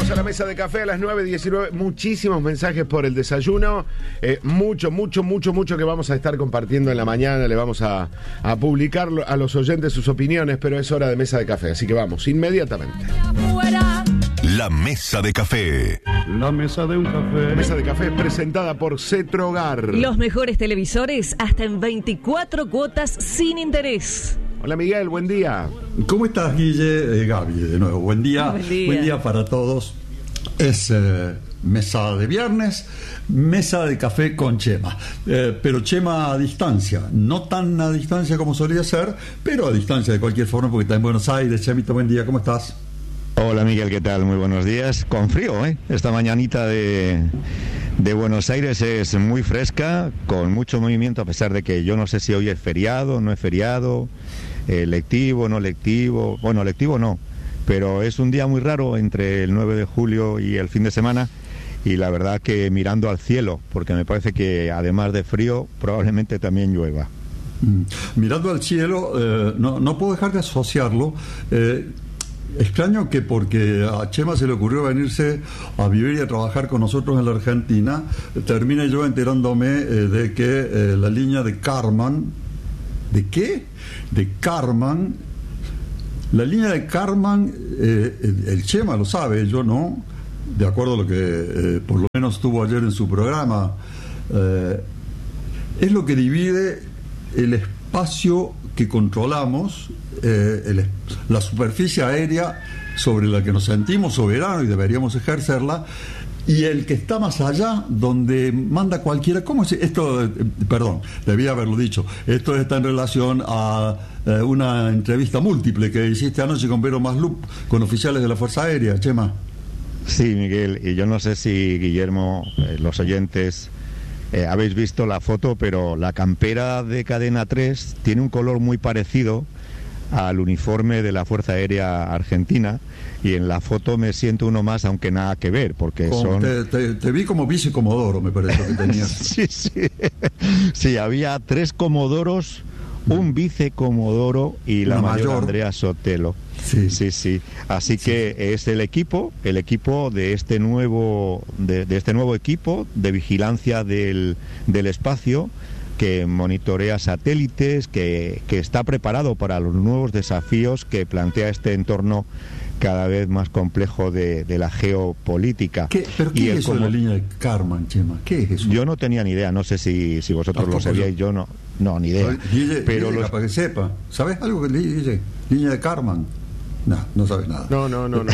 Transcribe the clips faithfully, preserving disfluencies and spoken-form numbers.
Llegamos a la mesa de café a las nueve diecinueve. Muchísimos mensajes por el desayuno. Eh, mucho, mucho, mucho, mucho que vamos a estar compartiendo en la mañana. Le vamos a, a publicar a los oyentes sus opiniones, pero es hora de mesa de café. Así que vamos, inmediatamente. La mesa de café. La mesa de un café. La mesa de café es presentada por Cetrogar. Los mejores televisores hasta en veinticuatro cuotas sin interés. Hola Miguel, buen día. ¿Cómo estás, Guille? Eh, Gaby, de nuevo. Buen día. Buen día. Buen día para todos. Es eh, mesa de viernes, mesa de café con Chema. Eh, pero Chema a distancia. No tan a distancia como solía ser, pero a distancia de cualquier forma, porque está en Buenos Aires. Chemito, buen día. ¿Cómo estás? Hola Miguel, ¿qué tal? Muy buenos días. Con frío, ¿eh? Esta mañanita de, de Buenos Aires es muy fresca, con mucho movimiento, a pesar de que yo no sé si hoy es feriado, no es feriado, eh, lectivo, no lectivo. Bueno, lectivo no, pero es un día muy raro entre el nueve de julio y el fin de semana. Y la verdad que mirando al cielo, porque me parece que además de frío, probablemente también llueva. Mm. Mirando al cielo, eh, no, no puedo dejar de asociarlo. Eh, Extraño que porque a Chema se le ocurrió venirse a vivir y a trabajar con nosotros en la Argentina, termine yo enterándome eh, de que eh, la línea de Karman, ¿de qué? De Karman, la línea de Karman, eh, el, el Chema lo sabe, yo no, de acuerdo a lo que eh, por lo menos tuvo ayer en su programa, eh, es lo que divide el espacio que controlamos, eh, el, la superficie aérea sobre la que nos sentimos soberanos y deberíamos ejercerla, y el que está más allá, donde manda cualquiera. ¿Cómo es esto? Eh, perdón, debía haberlo dicho. Esto está en relación a eh, una entrevista múltiple que hiciste anoche con Vero Maslup, con oficiales de la Fuerza Aérea, Chema. Sí, Miguel, y yo no sé si Guillermo, eh, los oyentes... Eh, habéis visto la foto, pero la campera de Cadena tres tiene un color muy parecido al uniforme de la Fuerza Aérea Argentina, y en la foto me siento uno más, aunque nada que ver, porque como son... Te, te, te vi como vicecomodoro, me parece que tenías. sí, sí. Sí, había tres comodoros, un vicecomodoro y la, la mayor, mayor Andrea Sotelo. Sí, sí, sí. Así sí. que es el equipo, el equipo de este nuevo, de, de este nuevo equipo de vigilancia del, del espacio, que monitorea satélites, que, que está preparado para los nuevos desafíos que plantea este entorno cada vez más complejo de, de la geopolítica. ¿Qué, ¿Pero qué y es eso como... de la línea de Karman, Chema? ¿Qué es eso? Yo no tenía ni idea, no sé si, si vosotros lo sabíais, yo no, no, ni idea. Guille, pero Guille, los... para que sepa, ¿sabes algo que dice línea de Karman? No, no sabes nada. No, no, no, no.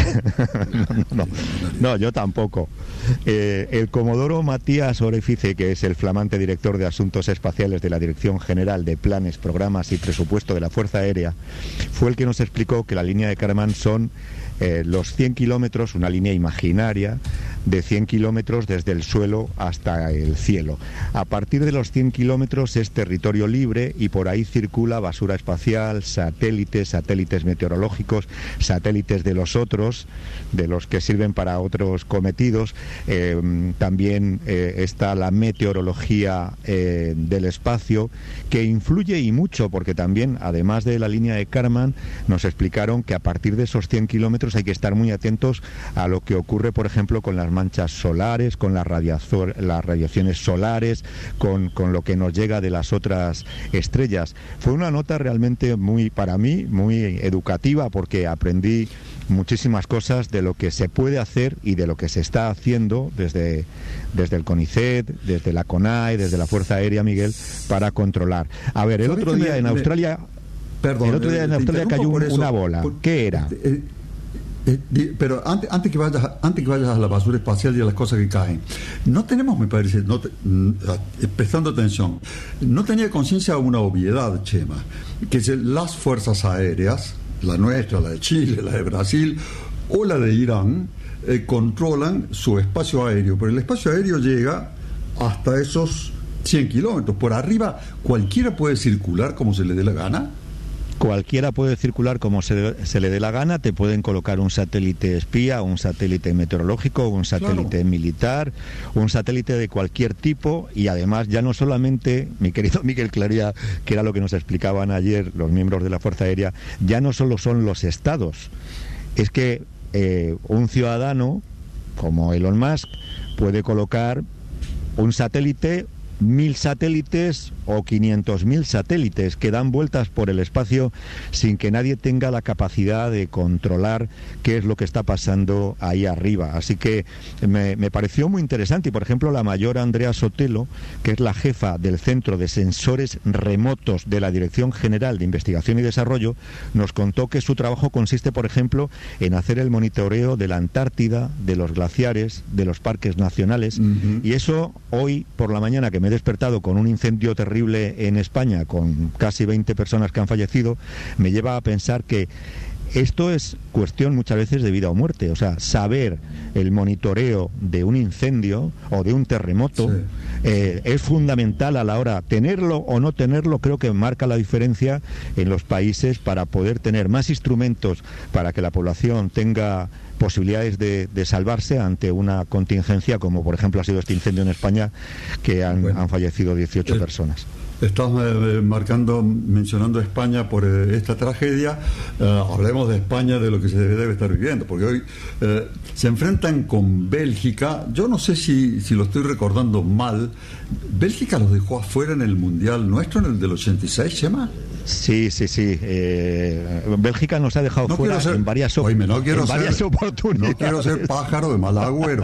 no, no, no, yo tampoco. Eh, el comodoro Matías Orefice, que es el flamante director de Asuntos Espaciales de la Dirección General de Planes, Programas y Presupuesto de la Fuerza Aérea, fue el que nos explicó que la línea de Karman son eh, los cien kilómetros, una línea imaginaria de cien kilómetros desde el suelo hasta el cielo. A partir de los cien kilómetros es territorio libre y por ahí circula basura espacial, satélites, satélites meteorológicos, satélites de los otros, de los que sirven para otros cometidos. Eh, también eh, está la meteorología eh, del espacio, que influye y mucho, porque también, además de la línea de Karman, nos explicaron que a partir de esos cien kilómetros hay que estar muy atentos a lo que ocurre, por ejemplo, con las manchas solares, con las, radiazo- las radiaciones solares, con, con lo que nos llega de las otras estrellas. Fue una nota realmente muy, para mí, muy educativa, porque aprendí muchísimas cosas de lo que se puede hacer y de lo que se está haciendo desde, desde el CONICET, desde la CONAE, desde la Fuerza Aérea, Miguel, para controlar. A ver, el otro día me, en Australia, me, perdón, el otro día en Australia cayó un, una bola. Por, ¿Qué era? Eh, eh, pero antes, antes que vayas antes que vayas a la basura espacial y a las cosas que caen, no tenemos, me parece, no te, prestando atención, no tenía conciencia de una obviedad, Chema, que las fuerzas aéreas, la nuestra, la de Chile, la de Brasil o la de Irán, eh, controlan su espacio aéreo, pero el espacio aéreo llega hasta esos cien kilómetros. Por arriba cualquiera puede circular como se le dé la gana. Cualquiera puede circular como se, se le dé la gana. Te pueden colocar un satélite espía, un satélite meteorológico, un satélite claro. militar, un satélite de cualquier tipo, y además ya no solamente, mi querido Miguel Claría, que era lo que nos explicaban ayer los miembros de la Fuerza Aérea, ya no solo son los estados, es que eh, un ciudadano como Elon Musk, puede colocar un satélite, mil satélites o quinientos mil satélites que dan vueltas por el espacio sin que nadie tenga la capacidad de controlar qué es lo que está pasando ahí arriba. Así que me, me pareció muy interesante. Y por ejemplo, la mayor Andrea Sotelo, que es la jefa del Centro de Sensores Remotos de la Dirección General de Investigación y Desarrollo, nos contó que su trabajo consiste, por ejemplo, en hacer el monitoreo de la Antártida, de los glaciares, de los parques nacionales. Uh-huh. Y eso hoy por la mañana, que me he despertado con un incendio terrible en España, con casi veinte personas que han fallecido, me lleva a pensar que esto es cuestión muchas veces de vida o muerte. O sea, saber el monitoreo de un incendio o de un terremoto, sí. eh, es fundamental a la hora. Tenerlo o no tenerlo creo que marca la diferencia en los países para poder tener más instrumentos para que la población tenga posibilidades de, de salvarse ante una contingencia como por ejemplo ha sido este incendio en España, que han, bueno, han fallecido dieciocho eh, personas. Estás eh, marcando, mencionando España por eh, esta tragedia. Eh, hablemos de España, de lo que se debe, debe estar viviendo, porque hoy eh, se enfrentan con Bélgica. Yo no sé si, si lo estoy recordando mal. ¿Bélgica los dejó afuera en el Mundial nuestro, en el del ochenta y seis, Chema? Sí, sí, sí. Eh, Bélgica nos ha dejado no fuera ser, en varias, op oíme, no quiero en ser, varias oportunidades. No quiero ser pájaro de mal agüero,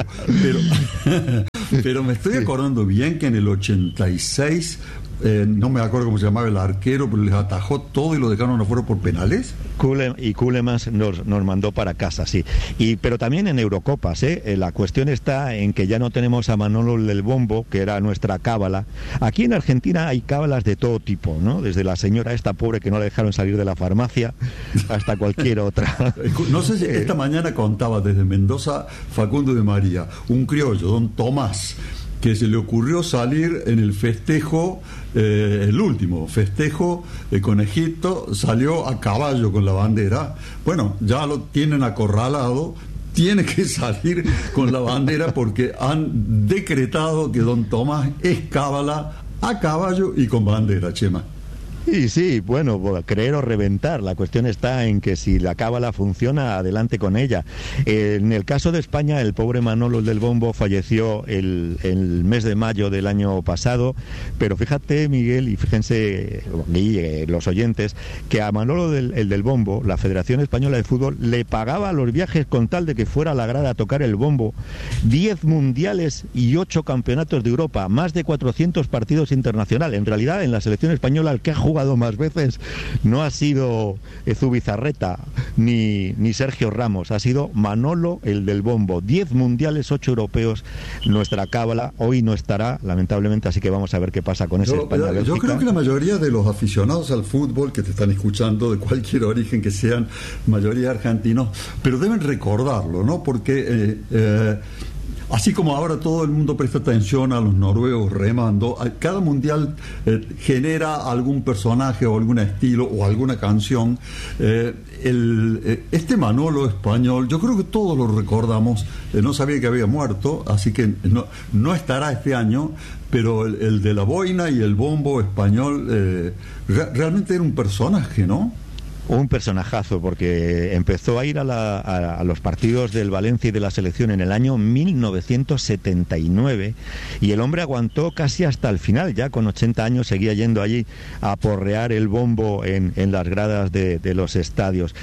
pero, pero me estoy acordando bien que en el ochenta y seis... Eh, no me acuerdo cómo se llamaba el arquero, pero les atajó todo y lo dejaron afuera por penales. Kule, y Kulemans nos, nos mandó para casa, sí. Y, pero también en Eurocopas, ¿eh? Eh, la cuestión está en que ya no tenemos a Manolo del Bombo, que era nuestra cábala. Aquí en Argentina hay cábalas de todo tipo, ¿no? Desde la señora esta pobre que no la dejaron salir de la farmacia hasta cualquier otra. No sé si esta mañana contaba desde Mendoza Facundo de María, un criollo, don Tomás, que se le ocurrió salir en el festejo, eh, el último festejo eh, con Egipto, salió a caballo con la bandera. Bueno, ya lo tienen acorralado, tiene que salir con la bandera porque han decretado que don Tomás es cábala a caballo y con bandera, Chema. Y sí, bueno, creer o reventar. La cuestión está en que si la cábala funciona, adelante con ella. En el caso de España, el pobre Manolo del Bombo falleció el, el mes de mayo del año pasado, pero fíjate, Miguel, y fíjense y, los oyentes, que a Manolo del, el del Bombo, la Federación Española de Fútbol, le pagaba los viajes con tal de que fuera a la grada a tocar el bombo. diez mundiales y ocho campeonatos de Europa, más de cuatrocientos partidos internacionales. En realidad, en la selección española, el que ha jugado jugado más veces no ha sido Zubizarreta ni, ni Sergio Ramos, ha sido Manolo el del Bombo. Diez mundiales, ocho europeos, nuestra cábala. Hoy no estará, lamentablemente, así que vamos a ver qué pasa con ese España-Bélgica. Yo creo que la mayoría de los aficionados al fútbol que te están escuchando, de cualquier origen que sean, mayoría argentinos, pero deben recordarlo, ¿no? Porque eh, eh, así como ahora todo el mundo presta atención a los noruegos remando, cada mundial eh, genera algún personaje o algún estilo o alguna canción. Eh, el, eh, este Manolo español, yo creo que todos lo recordamos. Eh, no sabía que había muerto, así que no, no estará este año, pero el, el de la boina y el bombo español eh, re, realmente era un personaje, ¿no? Un personajazo, porque empezó a ir a, la, a, a los partidos del Valencia y de la selección en el año mil novecientos setenta y nueve, y el hombre aguantó casi hasta el final. Ya con ochenta años seguía yendo allí a porrear el bombo en, en las gradas de, de los estadios.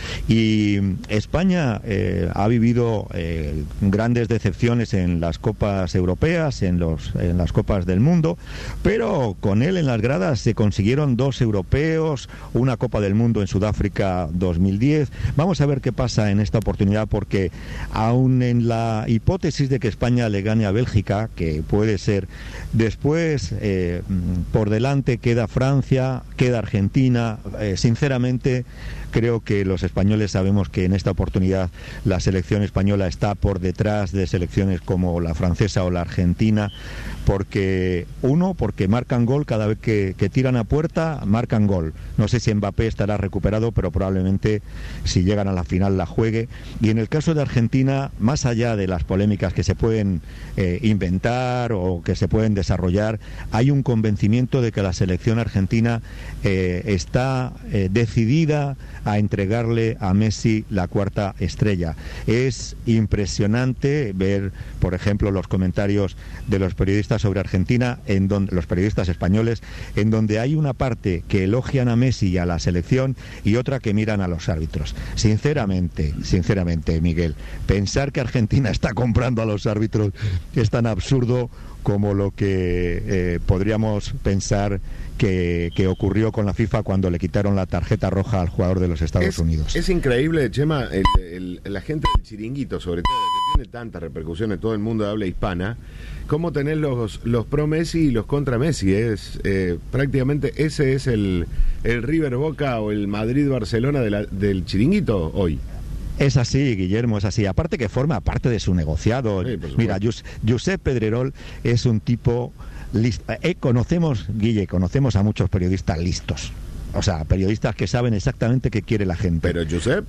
Y España eh, ha vivido eh, grandes decepciones en las copas europeas, en, los, en las copas del mundo, pero con él en las gradas se consiguieron dos europeos, una Copa del Mundo en Sudáfrica dos mil diez. Vamos a ver qué pasa en esta oportunidad, porque aún en la hipótesis de que España le gane a Bélgica, que puede ser, después eh, por delante queda Francia, queda Argentina. Eh, sinceramente creo que los españoles sabemos que en esta oportunidad la selección española está por detrás de selecciones como la francesa o la argentina, porque uno, porque marcan gol cada vez que, que tiran a puerta, marcan gol. No sé si Mbappé estará recuperado, pero pero probablemente si llegan a la final la juegue. Y en el caso de Argentina, más allá de las polémicas que se pueden eh, inventar o que se pueden desarrollar, hay un convencimiento de que la selección argentina eh, está eh, decidida a entregarle a Messi la cuarta estrella. Es impresionante ver, por ejemplo, los comentarios de los periodistas sobre Argentina, en donde, los periodistas españoles, en donde hay una parte que elogian a Messi y a la selección y otra que miran a los árbitros. Sinceramente, sinceramente, Miguel, pensar que Argentina está comprando a los árbitros es tan absurdo como lo que eh, podríamos pensar que, que ocurrió con la FIFA cuando le quitaron la tarjeta roja al jugador de los Estados es, Unidos. Es increíble, Chema, el, el, la gente del chiringuito, sobre todo, que tiene tanta repercusión en todo el mundo de habla hispana, cómo tener los, los pro Messi y los contra Messi. Es eh, prácticamente ese es el, el River Boca o el Madrid Barcelona de la, del chiringuito hoy. Es así, Guillermo, es así. Aparte que forma parte de su negociado. Sí, mira, Jus, Josep Pedrerol es un tipo listo. Eh, conocemos, Guille, conocemos a muchos periodistas listos. O sea, periodistas que saben exactamente qué quiere la gente. Pero Josep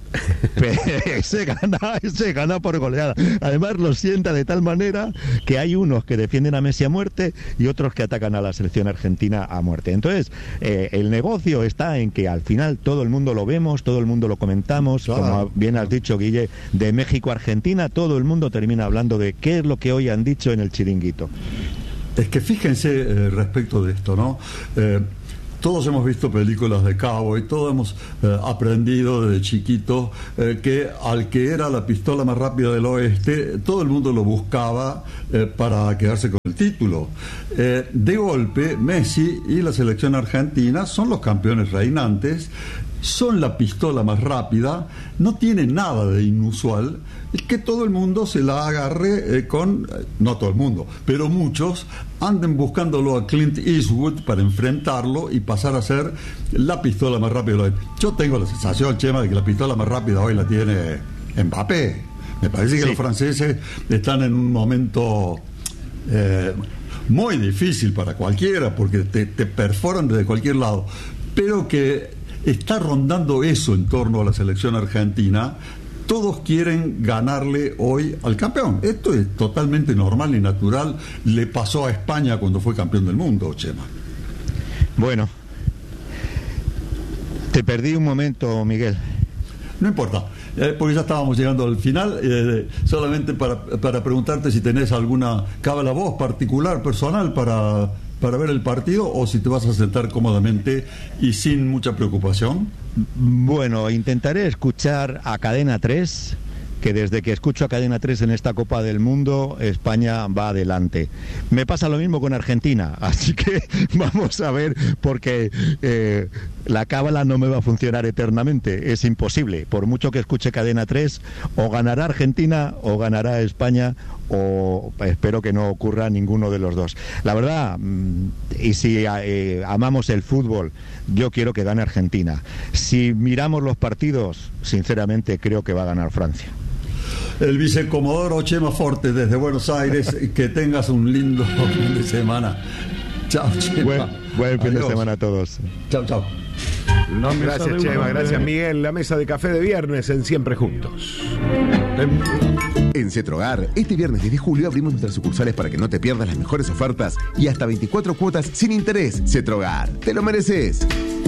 se gana, se gana por goleada. Además lo sienta de tal manera que hay unos que defienden a Messi a muerte y otros que atacan a la selección argentina a muerte. Entonces, eh, el negocio está en que al final todo el mundo lo vemos, todo el mundo lo comentamos, claro. Como bien has dicho, Guille, de México a Argentina, todo el mundo termina hablando de qué es lo que hoy han dicho en el chiringuito. Es que fíjense eh, respecto de esto, ¿no? Eh, Todos hemos visto películas de cowboy, todos hemos eh, aprendido desde chiquito eh, que al que era la pistola más rápida del oeste, todo el mundo lo buscaba eh, para quedarse con el título. Eh, de golpe, Messi y la selección argentina son los campeones reinantes, son la pistola más rápida, no tiene nada de inusual, es que todo el mundo se la agarre eh, con, eh, no todo el mundo, pero muchos anden buscándolo a Clint Eastwood para enfrentarlo y pasar a ser la pistola más rápida. Yo tengo la sensación, Chema, de que la pistola más rápida hoy la tiene Mbappé. Me parece que sí. Los franceses están en un momento eh, muy difícil para cualquiera, porque te, te perforan desde cualquier lado, pero que está rondando eso en torno a la selección argentina. Todos quieren ganarle hoy al campeón. Esto es totalmente normal y natural. Le pasó a España cuando fue campeón del mundo, Chema. Bueno, te perdí un momento, Miguel. No importa, eh, porque ya estábamos llegando al final. Eh, solamente para, para preguntarte si tenés alguna cábala voz particular, personal, para... para ver el partido, o si te vas a sentar cómodamente y sin mucha preocupación. Bueno, intentaré escuchar a Cadena tres, que desde que escucho a Cadena tres en esta Copa del Mundo, España va adelante. Me pasa lo mismo con Argentina, así que vamos a ver, porque eh, la cábala no me va a funcionar eternamente, es imposible. Por mucho que escuche Cadena tres, o ganará Argentina o ganará España, o espero que no ocurra ninguno de los dos. La verdad, y si eh, amamos el fútbol, yo quiero que gane Argentina. Si miramos los partidos, sinceramente creo que va a ganar Francia. El vicecomodoro Chema Forte desde Buenos Aires, que tengas un lindo fin de semana. Chao, Chema. Buen, buen fin Adiós. de semana a todos. Chao, chao. Gracias, Chema, gracias, Miguel. La mesa de café de viernes en Siempre Juntos. En Cetrogar, este viernes diez de julio abrimos nuestras sucursales para que no te pierdas las mejores ofertas y hasta veinticuatro cuotas sin interés. Cetrogar, te lo mereces.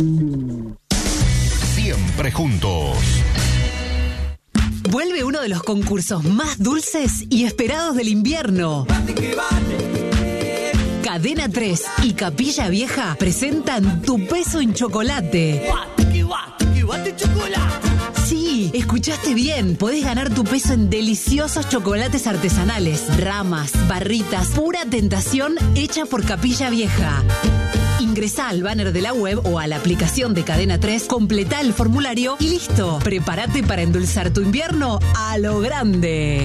Siempre Juntos. Vuelve uno de los concursos más dulces y esperados del invierno. Cadena tres y Capilla Vieja presentan Tu Peso en Chocolate. Sí, escuchaste bien. Podés ganar tu peso en deliciosos chocolates artesanales, ramas, barritas, pura tentación hecha por Capilla Vieja. Ingresá al banner de la web o a la aplicación de Cadena tres, completá el formulario y listo. Prepárate para endulzar tu invierno a lo grande.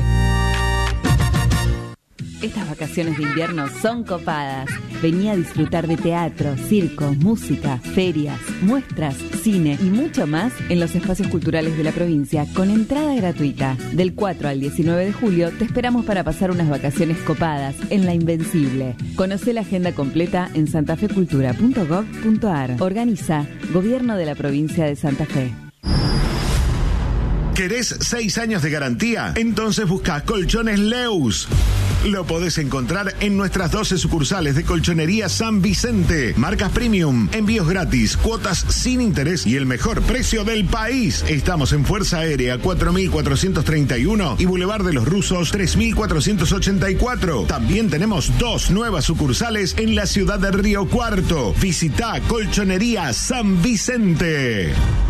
Estas vacaciones de invierno son copadas. Vení a disfrutar de teatro, circo, música, ferias, muestras, cine y mucho más en los espacios culturales de la provincia con entrada gratuita. Del cuatro al diecinueve de julio te esperamos para pasar unas vacaciones copadas en La Invencible. Conocé la agenda completa en santafecultura punto gov punto ar. Organiza Gobierno de la Provincia de Santa Fe. ¿Querés seis años de garantía? Entonces busca Colchones Leus. Lo podés encontrar en nuestras doce sucursales de Colchonería San Vicente. Marcas premium, envíos gratis, cuotas sin interés y el mejor precio del país. Estamos en Fuerza Aérea cuatro mil cuatrocientos treinta y uno y Boulevard de los Rusos tres mil cuatrocientos ochenta y cuatro. También tenemos dos nuevas sucursales en la ciudad de Río Cuarto. Visita Colchonería San Vicente.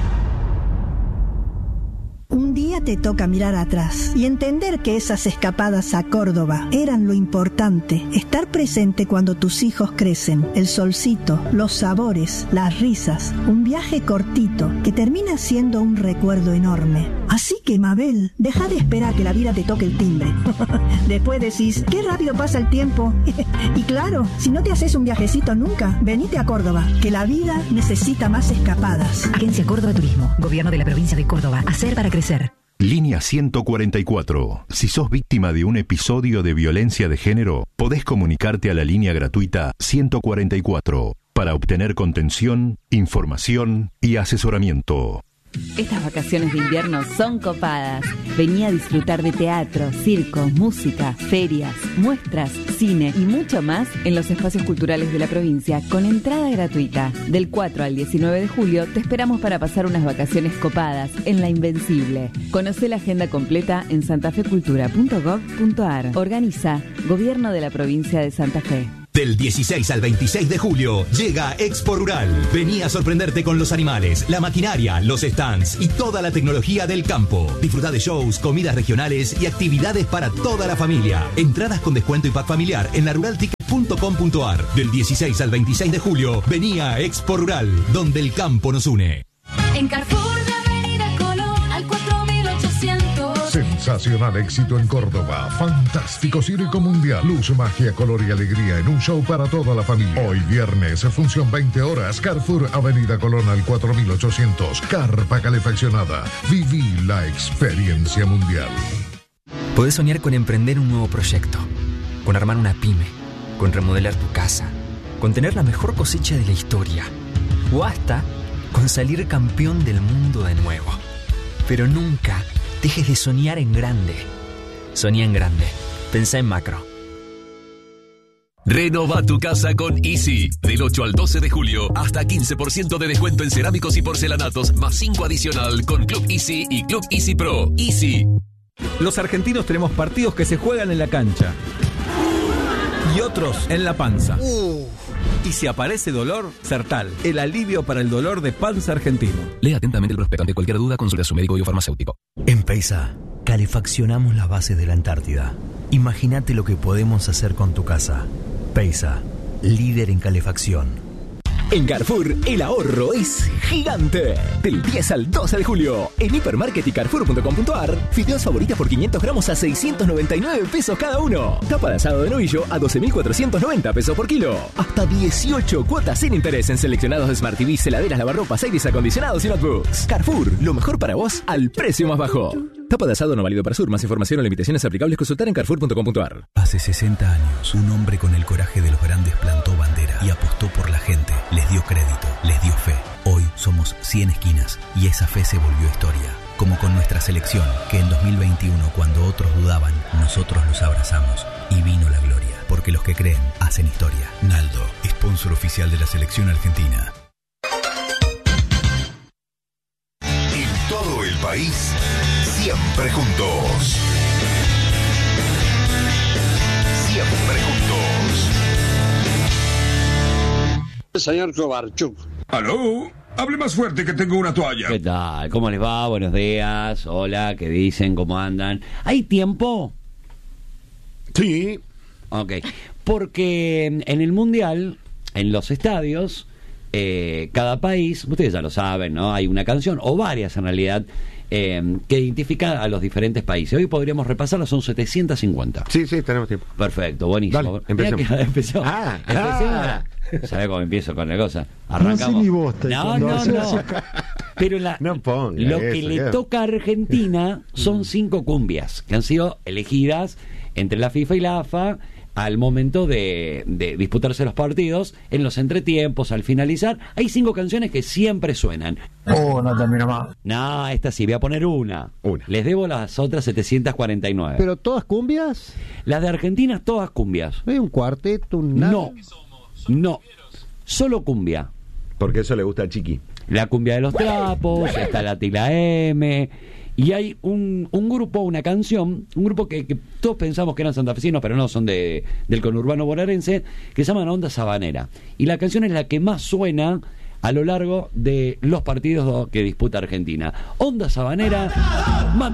Un día te toca mirar atrás y entender que esas escapadas a Córdoba eran lo importante. Estar presente cuando tus hijos crecen, el solcito, los sabores, las risas. Un viaje cortito que termina siendo un recuerdo enorme. Así que, Mabel, deja de esperar que la vida te toque el timbre. Después decís, qué rápido pasa el tiempo. Y claro, si no te haces un viajecito nunca, venite a Córdoba, que la vida necesita más escapadas. Agencia Córdoba Turismo, Gobierno de la Provincia de Córdoba. Hacer para crecer. Línea ciento cuarenta y cuatro. Si sos víctima de un episodio de violencia de género, podés comunicarte a la línea gratuita ciento cuarenta y cuatro para obtener contención, información y asesoramiento. Estas vacaciones de invierno son copadas. Vení a disfrutar de teatro, circo, música, ferias, muestras, cine y mucho más en los espacios culturales de la provincia con entrada gratuita. Del cuatro al diecinueve de julio te esperamos para pasar unas vacaciones copadas en La Invencible. Conocé la agenda completa en santafecultura punto gov punto ar. Organiza Gobierno de la Provincia de Santa Fe. Del dieciséis al veintiséis de julio llega Expo Rural. Vení a sorprenderte con los animales, la maquinaria, los stands y toda la tecnología del campo. Disfrutá de shows, comidas regionales y actividades para toda la familia. Entradas con descuento y pack familiar en la rural ticket punto com punto ar. Del dieciséis al veintiséis de julio, vení a Expo Rural, donde el campo nos une. En Carrefour de Avenida Colón al cuatro mil ochocientos. Sensacional éxito en Córdoba. Fantástico circo mundial. Luz, magia, color y alegría en un show para toda la familia. Hoy viernes, función veinte horas. Carrefour Avenida Colón al cuatro mil ochocientos. Carpa calefaccionada. Viví la experiencia mundial. Podés soñar con emprender un nuevo proyecto, con armar una pyme, con remodelar tu casa, con tener la mejor cosecha de la historia o hasta con salir campeón del mundo de nuevo. Pero nunca dejes de soñar en grande. Soñá en grande. Pensá en macro. Renova tu casa con Easy. Del ocho al doce de julio, hasta quince por ciento de descuento en cerámicos y porcelanatos, más cinco adicional con Club Easy y Club Easy Pro. Easy. Los argentinos tenemos partidos que se juegan en la cancha y otros en la panza. Uh. Y si aparece dolor, Sertal, el alivio para el dolor de panza argentino. Lea atentamente el prospecto. Ante cualquier duda, consulte a su médico y o farmacéutico. En Peisa, calefaccionamos las bases de la Antártida. Imagínate lo que podemos hacer con tu casa. Peisa, líder en calefacción. En Carrefour, el ahorro es gigante. Del diez al doce de julio, en Hipermarket y Carrefour punto com punto ar, fideos favoritas por quinientos gramos a seiscientos noventa y nueve pesos cada uno. Tapa de asado de novillo a doce mil cuatrocientos noventa pesos por kilo. Hasta dieciocho cuotas sin interés en seleccionados de Smart T V, heladeras, lavarropas, aires acondicionados y notebooks. Carrefour, lo mejor para vos al precio más bajo. Tapa de asado no válido para Sur. Más información o limitaciones aplicables consultar en Carrefour punto com punto ar. Hace sesenta años, un hombre con el coraje de los grandes plantó bandera y apostó por la gente. Les dio crédito, les dio fe. Hoy somos cien esquinas y esa fe se volvió historia. Como con nuestra selección, que en dos mil veintiuno, cuando otros dudaban, nosotros los abrazamos y vino la gloria. Porque los que creen hacen historia. Naldo, sponsor oficial de la selección argentina. En todo el país, siempre juntos. Siempre juntos. Señor Kovarchuk. ¿Aló? Hable más fuerte que tengo una toalla. ¿Qué tal? ¿Cómo les va? Buenos días. Hola, ¿qué dicen? ¿Cómo andan? ¿Hay tiempo? Sí. Ok. Porque en el Mundial, en los estadios, eh, cada país, ustedes ya lo saben, ¿no? Hay una canción, o varias en realidad, eh, que identifica a los diferentes países. Hoy podríamos repasarlas, son setecientas cincuenta. Sí, sí, tenemos tiempo. Perfecto, buenísimo. Dale, empecemos. Que, empezó. Ah, ah. ¿Sabés cómo empiezo con la cosa? Arrancamos. No sé ni vos, no, no, no. Pero la, no ponga lo eso, que le ya. toca a Argentina son cinco cumbias que han sido elegidas entre la FIFA y la A F A al momento de, de disputarse los partidos, en los entretiempos, al finalizar. Hay cinco canciones que siempre suenan. Oh, no termina más. No, esta sí, voy a poner una. Una. Les debo las otras setecientas cuarenta y nueve. ¿Pero todas cumbias? Las de Argentina, todas cumbias. ¿No hay un cuarteto, un nada? No, no, solo cumbia. Porque eso le gusta a Chiqui. La cumbia de los trapos, está la Tila M, y hay un, un grupo, una canción, un grupo que, que todos pensamos que eran santafesinos, pero no, son de del conurbano bonaerense, que se llama Onda Sabanera. Y la canción es la que más suena a lo largo de los partidos que disputa Argentina. Onda Sabanera,